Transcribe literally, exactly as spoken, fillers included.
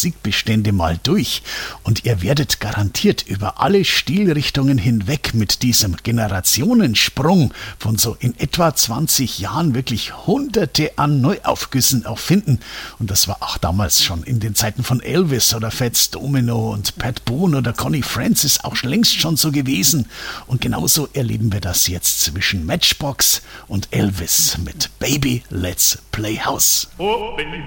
Musikbestände mal durch und ihr werdet garantiert über alle Stilrichtungen hinweg mit diesem Generationensprung von so in etwa zwanzig Jahren wirklich hunderte an Neuaufgüssen auch finden. Und das war auch damals schon in den Zeiten von Elvis oder Fats Domino und Pat Boone oder Connie Francis auch längst schon so gewesen. Und genauso erleben wir das jetzt zwischen Matchbox und Elvis mit Baby Let's Play House. Oh, baby.